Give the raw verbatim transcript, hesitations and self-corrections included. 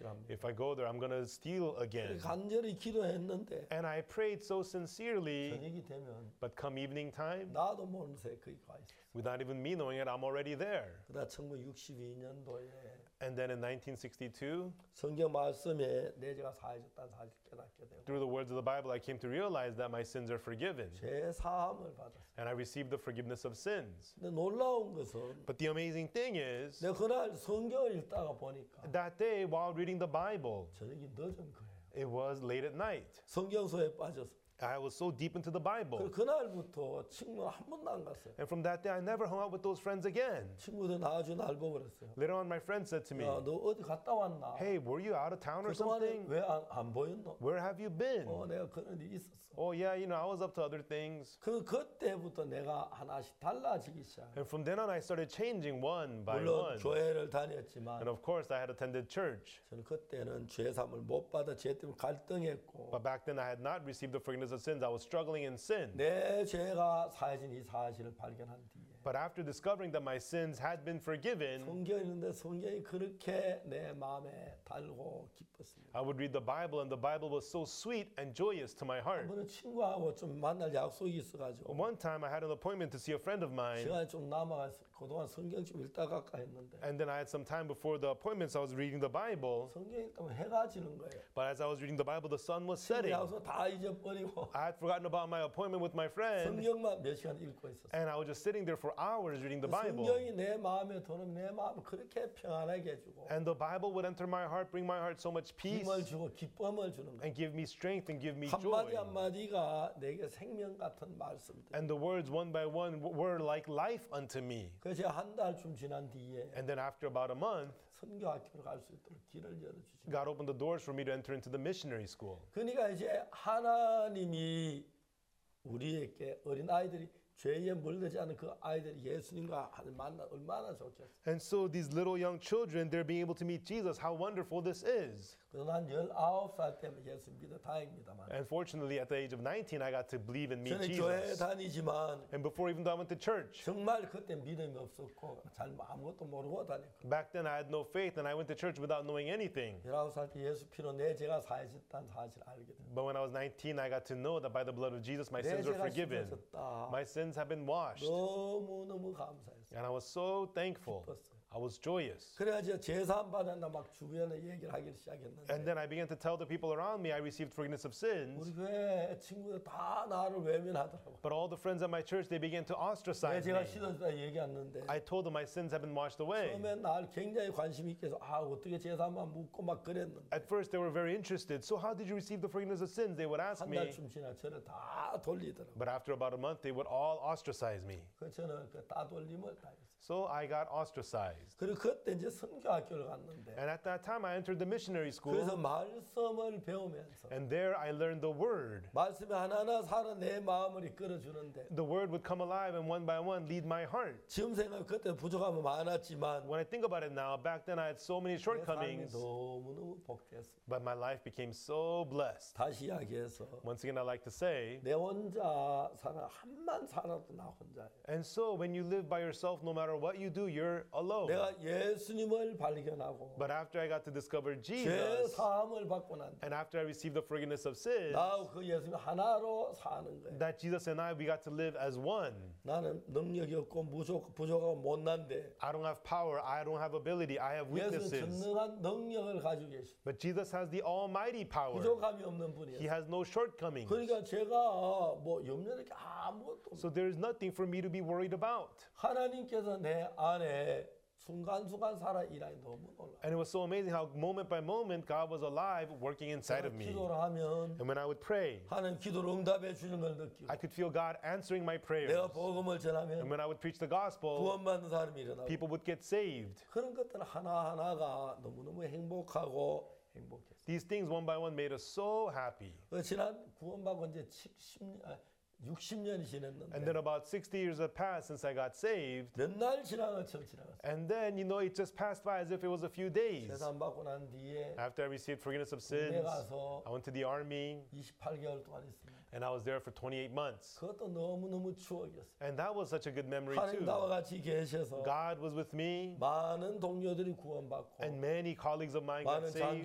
도둑질합니다. If I go there, I'm going to steal again. 간절히 기도했는데 And I prayed so sincerely, 저녁이 되면 but come evening time, 나도 모르는 새에 거기 가 있었어요. without even me knowing it, I'm already there. 그러다 천구백육십이 년도에 And then in nineteen sixty-two, 성경 말씀에 내 죄가 사해졌다는 사실 깨닫게 되고 through the words of the Bible, I came to realize that my sins are forgiven. 죄 사함을 받았어요. And I received the forgiveness of sins. 근데 놀라운 것은 But the amazing thing is, 내가 그날 성경을 읽다가 보니까 that day while reading the Bible, 저녁이 늦은 거예요. it was late at night. 성경서에 빠져서. I was so deep into the 그리고 Bible. 그날부터 친구는 한 번도 안 갔어요. And from that day, I never hung out with those friends again. 친구들 나중에 날 보고 그랬어요. Later on, my friend said to me, 야, 너 어디 갔다 왔나? hey, were you out of town or 그동안에 something? 왜 안 안 보였노? Where have you been? 어, 내가 그런 일이 있었어. Oh, yeah, you know, I was up to other things. 그 그때부터 내가 하나씩 달라지기 시작. And from then on, I started changing one by 물론 one. 교회를 And 다녔지만 of course, I had attended church. 저는 그때는 죄 사함을 못 받아 죄 때문에 갈등했고 But back then, I had not received the forgiveness of sins. I was struggling in sin. 내 죄가 사해진 이 사실을 발견한 뒤에 But after discovering that my sins had been forgiven, 성경이 있는데 성경이 그렇게 내 마음에 달고 기뻤습니다. I would read the Bible, and the Bible was so sweet and joyous to my heart. 한번은 친구하고 좀 만날 약속이 있어가지고 One time, I had an appointment to see a friend of mine, 시간이 좀 남아서 그동안 성경 좀 읽다 갈까 했는데 and then I had some time before the appointment, so I was reading the Bible. 성경 읽다면 해가 지는 거예요. But as I was reading the Bible, the sun was setting. 약속 다 잊어버리고 I had forgotten about my appointment with my friend, 성경만 몇 시간 읽고 있었어요. and I was just sitting there for hours reading the Bible. 성경이 내 마음에 들어오면 내 마음을 그렇게 평안하게 해주고 And the Bible would enter my heart, bring my heart so much peace, 힘을 주고 기쁨을 주는 거예요. and give me strength and give me 한마디 joy. 한마디가 내게 생명 같은 말씀들. And the words one by one were like life unto me. 그래서 제가 한 달쯤 지난 뒤에 And then after about a month, 선교학교를 갈 수 있도록 길을 열어주시고 God opened the doors for me to enter into the missionary school. 그러니까 이제 하나님이 우리에게 어린 아이들이 죄에 물들지 않은 그 아이들이 예수님과 하는 만나 얼마나 좋겠어요. And so these little young children, they're being able to meet Jesus. How wonderful this is. 그래서 난 열아홉 살 때문에 예수 믿어 다행입니다만 And fortunately, at the age of nineteen, I got to believe and meet 저는 교회 Jesus. 다니지만 And before even though I went to church, 정말 그때 믿음이 없었고 잘 아무것도 모르고 다녔거든요. back then I had no faith and I went to church without knowing anything. 열아홉 살 때 예수 피로 내 죄가 사해졌다는 사실을 알게 됐어요. But when I was nineteen, I got to know that by the blood of Jesus, my 내 sins were 죄가 forgiven. 씻어졌다. My sins have been washed. 너무너무 감사했어요. And I was so thankful. I was joyous. 그래가지고 제사함 받았나 막 주변에 얘기를 하기 시작했는데 And then I began to tell the people around me I received forgiveness of sins. 우리 교회 친구들 다 나를 외면하더라고. But all the friends at my church, they began to 내 ostracize 죄가 me. 씻어졌다 얘기했는데 I told them my sins have been washed away. 처음에 날 굉장히 관심 있게 해서 아 어떻게 제사함만 묻고 막 그랬는데 At first, they were very interested. So how did you receive the forgiveness of sins? They would ask 한 me. 달쯤 지나 저를 다 돌리더라고. But after about a month, they would all ostracize me. 그 저는 그 따돌림을 당했어요. So I got ostracized. 그리고 그때 이제 선교학교를 갔는데 And at that time, I entered the missionary 그래서 school. 말씀을 배우면서 And there, I learned the word. 말씀이 하나하나 살아 내 마음을 이끌어주는데 The word would come alive and one by one lead my heart. 지금 생각 그때 부족함은 많았지만 When I think about it now, back then I had so many 내 삶이 shortcomings, 너무너무 복됐어. but my life became so blessed. 다시 이야기해서 Once again, I like to say, 내 혼자 살아 한만 살아도 나 혼자예요. and so when you live by yourself, no matter what you do, you're alone. 내가 예수님을 발견하고 But after I got to discover 죄 Jesus, 사함을 받고 난 and after I received the forgiveness of sins, 나하고 그 예수님 하나로 사는 거예요. that Jesus and I, we got to live as one. 나는 능력이 없고 부족, 부족하고 못난데 I don't have power, I don't have ability, I have 예수는 weaknesses. 전능한 능력을 가지고 계십니다. But Jesus has the almighty power. 부족함이 없는 He 분이에요. has no shortcomings. 그러니까 제가 뭐 염려할 게 아무것도 없어요. So there's nothing for me to be worried about. 하나님께서 내 안에 순간순간 살아 일하니 너무 놀라. And it was so amazing how moment by moment God was alive working inside of me. 기도를 하면 And when I would pray, 하나님 기도를 응답해 주는 걸 느끼고 I could feel God answering my prayers. 내가 복음을 And 전하면 when I would preach the gospel, 구원받는 사람이 일어나고 people would get saved. 그런 것들 하나하나가 너무너무 행복하고 행복했어요. These things one by one made us so happy. 그 지난 구원받고 이제 칠십 년, 아, 육십 년이 지났는데 And then about sixty years had passed since I got saved. 몇 날 지난 것처럼 지나갔어요. And then, you know, it just passed by as if it was a few days. 세상 받고 난 뒤에 After I received forgiveness of 군대 sins, 가서 I went to the army 이십팔 개월 동안 있습니다. and I was there for twenty-eight months. 그것도 너무너무 추억이었어요. And that was such a good memory 하나님 too. 나와 같이 계셔서 God was with me 많은 동료들이 구원받고 and many colleagues of mine got 많은 saved.